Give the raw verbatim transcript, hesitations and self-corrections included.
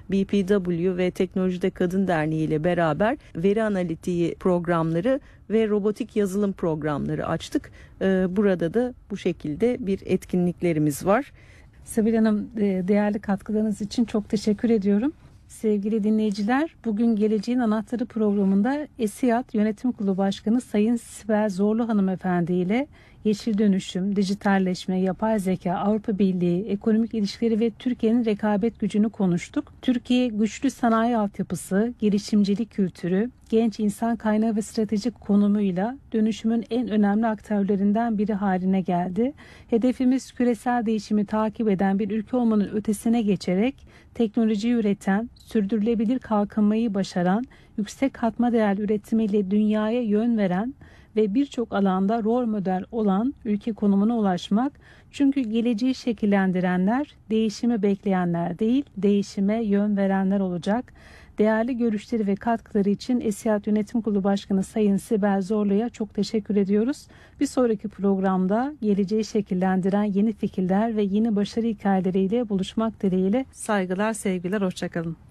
B P W ve Teknolojide Kadın Derneği ile beraber veri analitiği programları ve robotik yazılım programları açtık. Burada da bu şekilde bir etkinliklerimiz var. Sebil Hanım, değerli katkılarınız için çok teşekkür ediyorum. Sevgili dinleyiciler, bugün Geleceğin Anahtarı programında ESİAD Yönetim Kurulu Başkanı Sayın Sibel Zorlu Hanımefendi ile yeşil dönüşüm, dijitalleşme, yapay zeka, Avrupa Birliği, ekonomik ilişkileri ve Türkiye'nin rekabet gücünü konuştuk. Türkiye güçlü sanayi altyapısı, girişimcilik kültürü, genç insan kaynağı ve stratejik konumuyla dönüşümün en önemli aktörlerinden biri haline geldi. Hedefimiz küresel değişimi takip eden bir ülke olmanın ötesine geçerek teknoloji üreten, sürdürülebilir kalkınmayı başaran, yüksek katma değer üretimiyle dünyaya yön veren ve birçok alanda rol model olan ülke konumuna ulaşmak. Çünkü geleceği şekillendirenler değişimi bekleyenler değil, değişime yön verenler olacak. Değerli görüşleri ve katkıları için ESİAD Yönetim Kurulu Başkanı Sayın Sibel Zorlu'ya çok teşekkür ediyoruz. Bir sonraki programda geleceği şekillendiren yeni fikirler ve yeni başarı hikayeleriyle buluşmak dileğiyle. Saygılar, sevgiler, hoşçakalın.